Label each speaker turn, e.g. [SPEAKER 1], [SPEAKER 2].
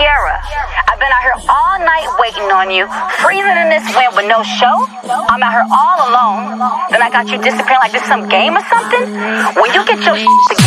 [SPEAKER 1] Kiara, I've been out here all night waiting on you, freezing in this wind with no show. I'm out here all alone. Then I got you disappearing like this some game or something. When you get your together.